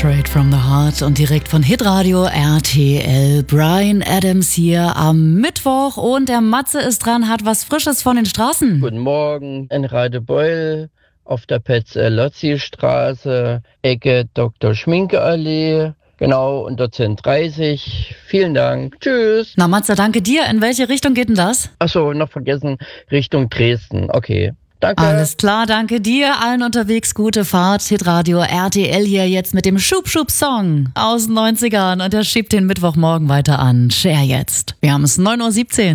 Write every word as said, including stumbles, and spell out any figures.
Straight from the Heart und direkt von Hitradio R T L. Bryan Adams hier am Mittwoch und der Matze ist dran, hat was Frisches von den Straßen. Guten Morgen in Radebeul auf der Petz-Lozzi-Straße, Ecke Doktor Schminke-Allee, genau unter zehn dreißig. Vielen Dank. Tschüss. Na Matze, danke dir. In welche Richtung geht denn das? Achso, noch vergessen, Richtung Dresden. Okay. Danke. Alles klar, danke dir. Allen unterwegs gute Fahrt. Hitradio R T L hier jetzt mit dem Schub-Schub-Song aus den neunzigern und der schiebt den Mittwochmorgen weiter an. Share jetzt. Wir haben es neun Uhr siebzehn.